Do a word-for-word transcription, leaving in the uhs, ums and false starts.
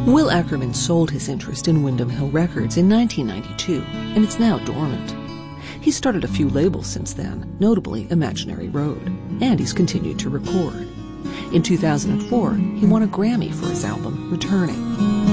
Will Ackerman sold his interest in Windham Hill Records in nineteen ninety-two, and it's now dormant. He's started a few labels since then, notably Imaginary Road, and he's continued to record. In two thousand four, he won a Grammy for his album Returning.